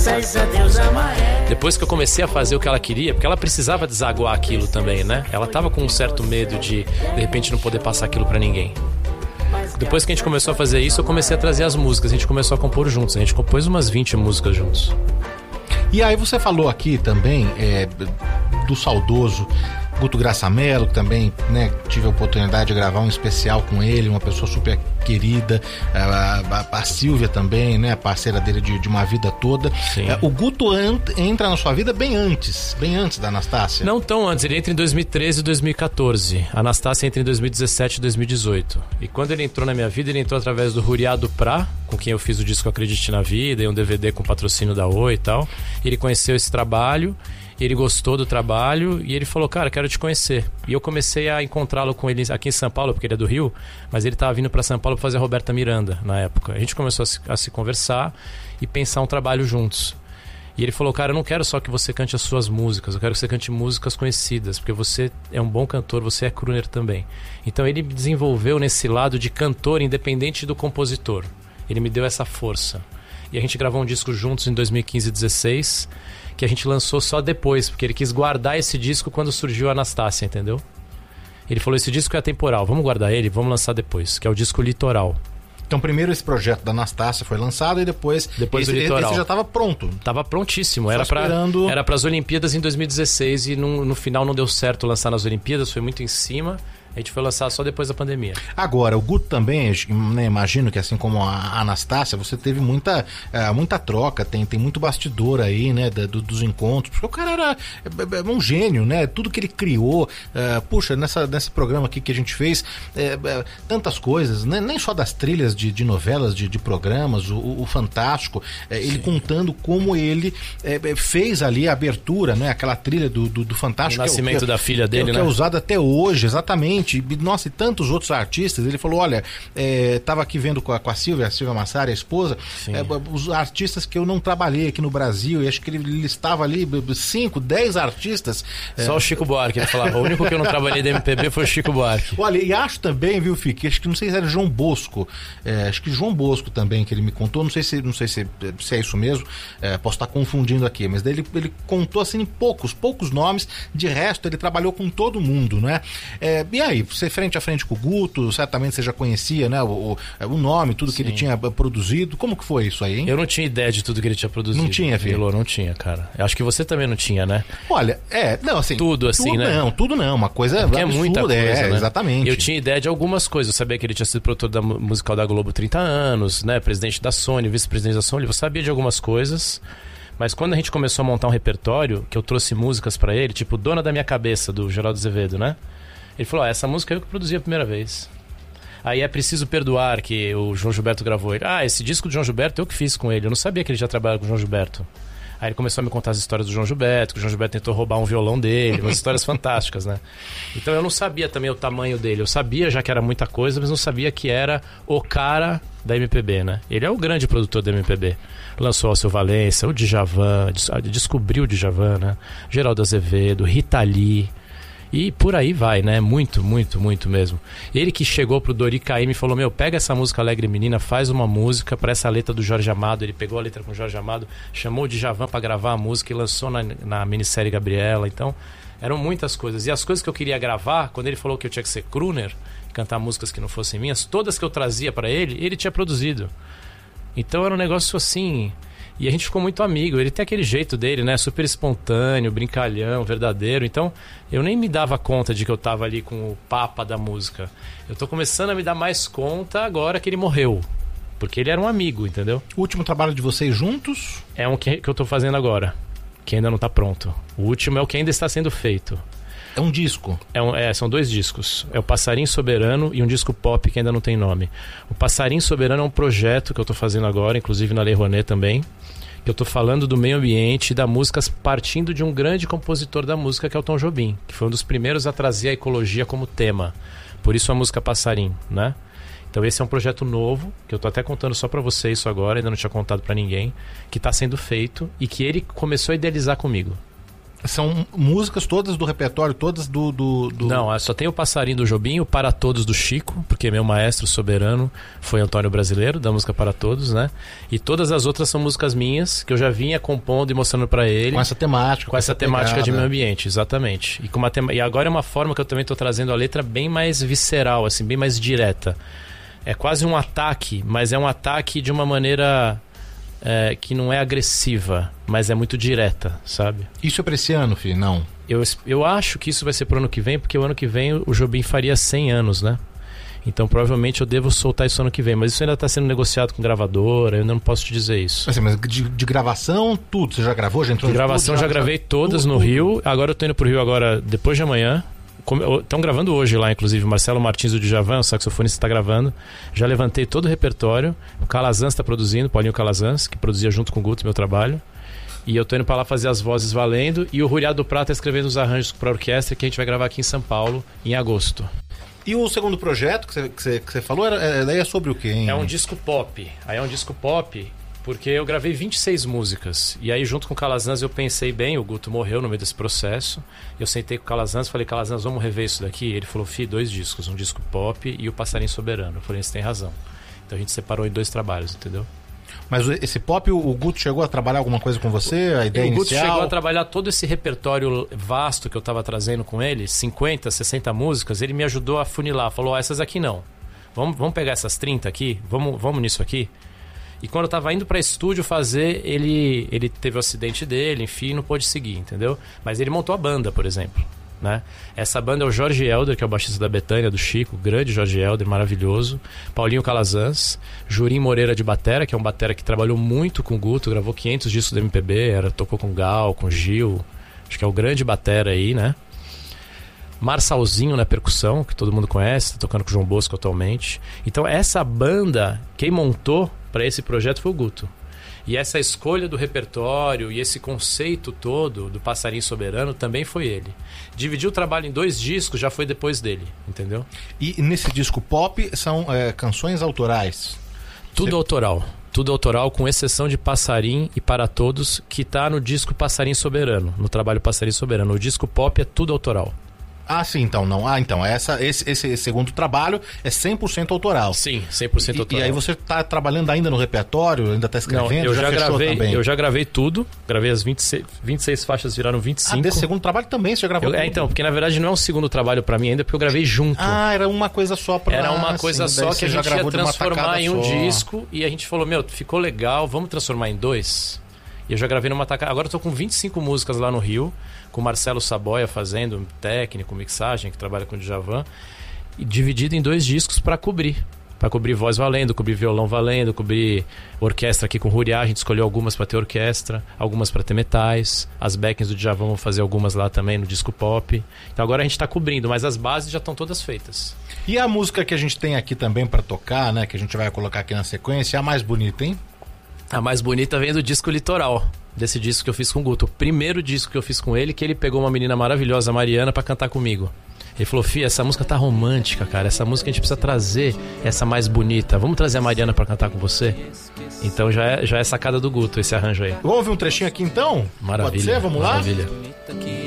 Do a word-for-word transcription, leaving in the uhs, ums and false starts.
Depois que eu comecei a fazer o que ela queria, porque ela precisava desaguar aquilo também, né? Ela tava com um certo medo de, de repente, não poder passar aquilo pra ninguém. Depois que a gente começou a fazer isso, eu comecei a trazer as músicas. A gente começou a compor juntos. A gente compôs umas vinte músicas juntos. E aí você falou aqui também é, do saudoso Guto Graça Mello, que também, né, tive a oportunidade de gravar um especial com ele, uma pessoa super querida, a, a, a Silvia também, né, parceira dele de, de uma vida toda. É, o Guto ant, entra na sua vida bem antes, bem antes da Anastácia. Não tão antes, ele entra em dois mil e treze e dois mil e quatorze. A Anastácia entra em dois mil e dezessete e dois mil e dezoito. E quando ele entrou na minha vida, ele entrou através do Ruriado Prá, com quem eu fiz o disco Acredite na Vida, e um D V D com patrocínio da Oi e tal. Ele conheceu esse trabalho, ele gostou do trabalho e ele falou, cara, quero te conhecer. E eu comecei a encontrá-lo com ele aqui em São Paulo, porque ele é do Rio, mas ele estava vindo para São Paulo para fazer a Roberta Miranda na época. A gente começou a se, a se conversar e pensar um trabalho juntos. E ele falou, cara, eu não quero só que você cante as suas músicas, eu quero que você cante músicas conhecidas, porque você é um bom cantor, você é crooner também. Então ele me desenvolveu nesse lado de cantor independente do compositor. Ele me deu essa força. E a gente gravou um disco juntos em dois mil e quinze e dezesseis, que a gente lançou só depois, porque ele quis guardar esse disco quando surgiu a Anastácia, entendeu? Ele falou, esse disco é atemporal, vamos guardar ele, vamos lançar depois, que é o disco Litoral. Então primeiro esse projeto da Anastácia foi lançado e depois, depois esse, o Litoral. Esse já estava pronto. Tava prontíssimo, era para esperando... era para as Olimpíadas em dois mil e dezesseis e no, no final não deu certo lançar nas Olimpíadas, foi muito em cima. A gente foi lançar só depois da pandemia. Agora, o Guto também, né, imagino que assim como a Anastácia, você teve muita, uh, muita troca, tem, tem muito bastidor aí, né, da, do, dos encontros, porque o cara era é, um gênio, né, tudo que ele criou, uh, puxa, nessa, nesse programa aqui que a gente fez, é, é, tantas coisas, né, nem só das trilhas de, de novelas, de, de programas, o, o Fantástico, é, ele contando como ele é, fez ali a abertura, né, aquela trilha do, do, do Fantástico. O nascimento que é, da filha dele, que é, né? Que é usado até hoje, exatamente. Nossa, e tantos outros artistas. Ele falou, olha, é, tava aqui vendo com a, com a Silvia, a Silvia Massari, a esposa, é, os artistas que eu não trabalhei aqui no Brasil, e acho que ele listava ali cinco, dez artistas. Só é, o Chico Buarque, ele falava, o único que eu não trabalhei da M P B foi o Chico Buarque. Olha, e acho também, viu, Fique, acho que não sei se era João Bosco, é, acho que João Bosco também, que ele me contou, não sei se, não sei se, se é isso mesmo, é, posso estar confundindo aqui, mas daí ele, ele contou assim poucos, poucos nomes, de resto ele trabalhou com todo mundo, né? É, e aí, você frente a frente com o Guto, certamente você já conhecia, né, o, o nome, tudo que Sim. ele tinha produzido. Como que foi isso aí, hein? Eu não tinha ideia de tudo que ele tinha produzido. Não tinha, filho? Elô, não tinha, cara. Eu acho que você também não tinha, né? Olha, é, não, assim... Tudo assim, tudo né? Não, tudo não, uma coisa é absurda. É muita coisa, é, né? Exatamente. Eu tinha ideia de algumas coisas. Eu sabia que ele tinha sido produtor da musical da Globo trinta anos, né, presidente da Sony, vice-presidente da Sony. Eu sabia de algumas coisas... Mas quando a gente começou a montar um repertório, que eu trouxe músicas pra ele, tipo Dona da Minha Cabeça, do Geraldo Azevedo, né? Ele falou, ah, essa música eu que produzi a primeira vez. Aí É Preciso Perdoar, que o João Gilberto gravou. Ele, ah, esse disco do João Gilberto eu que fiz com ele. Eu não sabia que ele já trabalhava com o João Gilberto. Aí ele começou a me contar as histórias do João Gilberto, que o João Gilberto tentou roubar um violão dele, umas histórias fantásticas, né? Então eu não sabia também o tamanho dele. Eu sabia já que era muita coisa, mas não sabia que era o cara da M P B, né? Ele é o grande produtor da M P B. Lançou o Alceu Valença, o Djavan, descobriu o Djavan, né? Geraldo Azevedo, Rita Lee... E por aí vai, né? Muito, muito, muito mesmo. Ele que chegou pro Dori Caymmi e falou, meu, pega essa música Alegre Menina, faz uma música para essa letra do Jorge Amado. Ele pegou a letra com o Jorge Amado, chamou o Djavan para gravar a música e lançou na, na minissérie Gabriela. Então, eram muitas coisas. E as coisas que eu queria gravar, quando ele falou que eu tinha que ser crooner, cantar músicas que não fossem minhas, todas que eu trazia para ele, ele tinha produzido. Então era um negócio assim... E a gente ficou muito amigo. Ele tem aquele jeito dele, né? Super espontâneo, brincalhão, verdadeiro. Então, eu nem me dava conta de que eu tava ali com o papa da música. Eu tô começando a me dar mais conta agora que ele morreu. Porque ele era um amigo, entendeu? O último trabalho de vocês juntos? É um que, que eu tô fazendo agora. Que ainda não tá pronto. O último é o que ainda está sendo feito. É um disco? É um, é, são dois discos. É o Passarinho Soberano e um disco pop que ainda não tem nome. O Passarinho Soberano é um projeto que eu tô fazendo agora, inclusive na Lei Rouanet também. Que eu tô falando do meio ambiente e da música partindo de um grande compositor da música, que é o Tom Jobim, que foi um dos primeiros a trazer a ecologia como tema. Por isso a música Passarinho, né? Então esse é um projeto novo, que eu tô até contando só pra você isso agora, ainda não tinha contado pra ninguém, que tá sendo feito e que ele começou a idealizar comigo. São músicas todas do repertório, todas do... do, do... Não, só tem o Passarinho do Jobim, o Para Todos do Chico, porque meu maestro soberano foi Antônio Brasileiro, da música Para Todos, né? E todas as outras são músicas minhas, que eu já vinha compondo e mostrando pra ele. Com essa temática. Com, com essa, essa temática pegada. De meio ambiente, exatamente. E, com uma tema... e agora é uma forma que eu também tô trazendo a letra bem mais visceral, assim, bem mais direta. É quase um ataque, mas é um ataque de uma maneira... É, que não é agressiva, mas é muito direta, sabe? Isso é pra esse ano, filho? Não. Eu, eu acho que isso vai ser pro ano que vem, porque o ano que vem o Jobim faria cem anos, né? Então provavelmente eu devo soltar isso ano que vem. Mas isso ainda tá sendo negociado com gravadora, eu ainda não posso te dizer isso. Assim, mas de, de gravação, tudo? Você já gravou? Já entrou de gravação, tudo, já, já gravei todas tudo, no tudo. Rio. Agora eu tô indo pro Rio agora, depois de amanhã. Estão gravando hoje lá, inclusive. Marcelo Martins do Djavan, o saxofonista, está gravando. Já levantei todo o repertório. O Calazans está produzindo, Paulinho Calazans, que produzia junto com o Guto meu trabalho. E eu tô indo para lá fazer as vozes valendo. E o Ruriá do Prata escrevendo os arranjos para a orquestra, que a gente vai gravar aqui em São Paulo em agosto. E o segundo projeto que você, que você, que você falou, era, é, daí é sobre o quê, hein? É um disco pop. Aí é um disco pop... Porque eu gravei vinte e seis músicas. E aí, junto com o Calazans, eu pensei bem. O Guto morreu no meio desse processo. Eu sentei com o Calazans e falei: Calazans, vamos rever isso daqui? Ele falou: Fi, dois discos. Um disco pop e o Passarinho Soberano. Eu falei: você tem razão. Então a gente separou em dois trabalhos, entendeu? Mas esse pop, o Guto chegou a trabalhar alguma coisa com você? A ideia o Guto inicial? chegou a trabalhar todo esse repertório vasto que eu estava trazendo com ele, cinquenta, sessenta músicas. Ele me ajudou a funilar. Falou: oh, essas aqui não. Vamos, vamos pegar essas trinta aqui? Vamos, vamos nisso aqui? E quando eu tava indo pra estúdio fazer, ele, ele teve o acidente dele, enfim, não pôde seguir, entendeu? Mas ele montou a banda, por exemplo, né? Essa banda é o Jorge Helder, que é o baixista da Betânia, do Chico, grande Jorge Helder, maravilhoso. Paulinho Calazans, Jurim Moreira de batera, que é um batera que trabalhou muito com o Guto, gravou quinhentos discos do M P B, era, tocou com Gal, com Gil, acho que é o grande batera aí, né? Marçalzinho na percussão, que todo mundo conhece, tá tocando com o João Bosco atualmente. Então essa banda, quem montou para esse projeto foi o Guto. E essa escolha do repertório e esse conceito todo do Passarinho Soberano também foi ele. Dividir o trabalho em dois discos já foi depois dele, entendeu? E nesse disco pop são é, canções autorais? Tudo Você... autoral. Tudo autoral, com exceção de Passarinho e Para Todos, que tá no disco Passarinho Soberano, no trabalho Passarinho Soberano. O disco pop é tudo autoral. Ah, sim, então não. Ah, então, essa, esse, esse segundo trabalho é cem por cento autoral. Sim, cem por cento autoral. E, e aí você está trabalhando ainda no repertório, ainda está escrevendo? Não, eu já, já gravei, também? Eu já gravei tudo, gravei as vinte e seis, vinte e seis faixas, viraram vinte e cinco. Ah, desse segundo trabalho também você já gravou eu, tudo? É, então, porque na verdade não é um segundo trabalho para mim ainda, porque eu gravei junto. Ah, era uma coisa só para... Era uma coisa assim, só que a gente ia transformar em um só. disco, e a gente falou: meu, ficou legal, vamos transformar em dois? E eu já gravei numa tacada. Agora eu tô com vinte e cinco músicas lá no Rio, com o Marcelo Saboia fazendo técnico, mixagem, que trabalha com o Djavan, e dividido em dois discos para cobrir. Para cobrir voz valendo, cobrir violão valendo, cobrir orquestra aqui com o Ruriá. A gente escolheu algumas para ter orquestra, algumas para ter metais. As backings do Djavan vão fazer algumas lá também no disco pop. Então agora a gente tá cobrindo, mas as bases já estão todas feitas. E a música que a gente tem aqui também para tocar, né, que a gente vai colocar aqui na sequência, é a mais bonita, hein? A mais bonita vem do disco Litoral, desse disco que eu fiz com o Guto. O primeiro disco que eu fiz com ele, que ele pegou uma menina maravilhosa, Mariana, pra cantar comigo. Ele falou: Fih, essa música tá romântica, cara. Essa música a gente precisa trazer essa mais bonita. Vamos trazer a Mariana pra cantar com você? Então já é, já é sacada do Guto esse arranjo aí. Vamos ouvir um trechinho aqui então? Maravilha. Pode ser? Vamos lá? Maravilha.